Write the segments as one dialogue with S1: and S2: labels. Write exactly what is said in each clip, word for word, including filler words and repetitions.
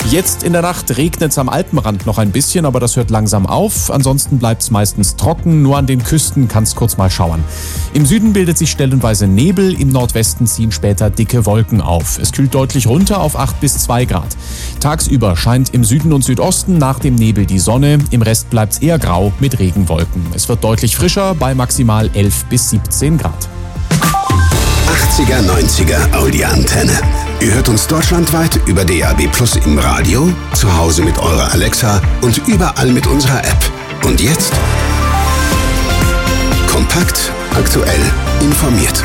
S1: Jetzt in der Nacht regnet es am Alpenrand noch ein bisschen, aber das hört langsam auf. Ansonsten bleibt es meistens trocken, nur an den Küsten kann es kurz mal schauern. Im Süden bildet sich stellenweise Nebel, im Nordwesten ziehen später dicke Wolken auf. Es kühlt deutlich runter auf acht bis zwei Grad. Tagsüber scheint im Süden und Südosten nach dem Nebel die Sonne, im Rest bleibt es eher grau mit Regenwolken. Es wird deutlich frischer bei maximal elf bis siebzehn Grad.
S2: achtziger, neunziger Audi-Antenne. Ihr hört uns deutschlandweit über D A B Plus im Radio, zu Hause mit eurer Alexa und überall mit unserer App. Und jetzt? Kompakt, aktuell, informiert.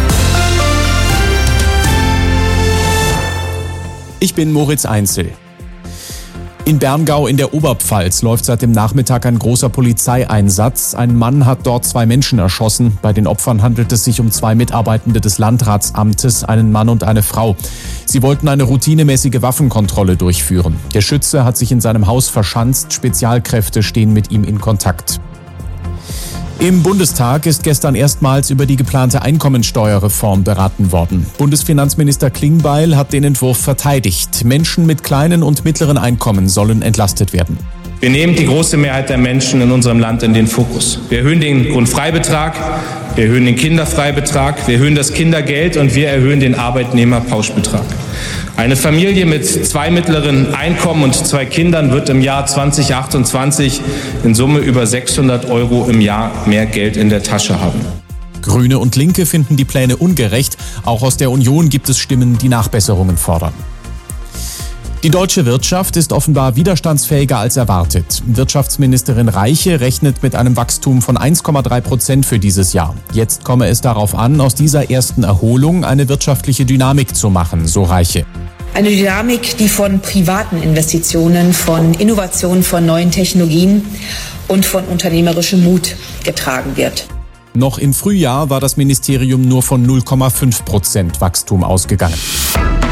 S1: Ich bin Moritz Einzel. In Berngau in der Oberpfalz läuft seit dem Nachmittag ein großer Polizeieinsatz. Ein Mann hat dort zwei Menschen erschossen. Bei den Opfern handelt es sich um zwei Mitarbeitende des Landratsamtes, einen Mann und eine Frau. Sie wollten eine routinemäßige Waffenkontrolle durchführen. Der Schütze hat sich in seinem Haus verschanzt. Spezialkräfte stehen mit ihm in Kontakt. Im Bundestag ist gestern erstmals über die geplante Einkommensteuerreform beraten worden. Bundesfinanzminister Klingbeil hat den Entwurf verteidigt. Menschen mit kleinen und mittleren Einkommen sollen entlastet werden.
S3: Wir nehmen die große Mehrheit der Menschen in unserem Land in den Fokus. Wir erhöhen den Grundfreibetrag, wir erhöhen den Kinderfreibetrag, wir erhöhen das Kindergeld und wir erhöhen den Arbeitnehmerpauschbetrag. Eine Familie mit zwei mittleren Einkommen und zwei Kindern wird im Jahr zwanzig achtundzwanzig in Summe über sechshundert Euro im Jahr mehr Geld in der Tasche haben.
S1: Grüne und Linke finden die Pläne ungerecht. Auch aus der Union gibt es Stimmen, die Nachbesserungen fordern. Die deutsche Wirtschaft ist offenbar widerstandsfähiger als erwartet. Wirtschaftsministerin Reiche rechnet mit einem Wachstum von eins Komma drei Prozent für dieses Jahr. Jetzt komme es darauf an, aus dieser ersten Erholung eine wirtschaftliche Dynamik zu machen, so Reiche.
S4: Eine Dynamik, die von privaten Investitionen, von Innovationen, von neuen Technologien und von unternehmerischem Mut getragen wird.
S1: Noch im Frühjahr war das Ministerium nur von null Komma fünf Prozent Wachstum ausgegangen.